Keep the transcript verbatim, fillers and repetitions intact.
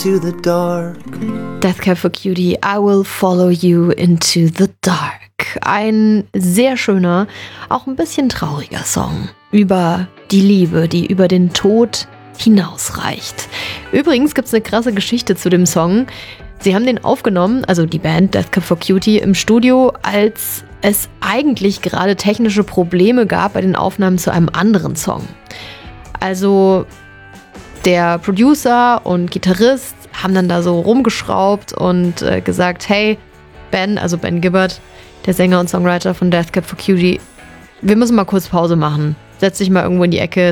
To the dark. Death Cab for Cutie, I will follow you into the dark. Ein sehr schöner, auch ein bisschen trauriger Song über die Liebe, die über den Tod hinausreicht. Übrigens gibt es eine krasse Geschichte zu dem Song. Sie haben den aufgenommen, also die Band Death Cab for Cutie, im Studio, als es eigentlich gerade technische Probleme gab bei den Aufnahmen zu einem anderen Song. Also der Producer und Gitarrist haben dann da so rumgeschraubt und äh, gesagt, hey, Ben, also Ben Gibbard, der Sänger und Songwriter von Death Cab for Cutie, wir müssen mal kurz Pause machen. Setz dich mal irgendwo in die Ecke,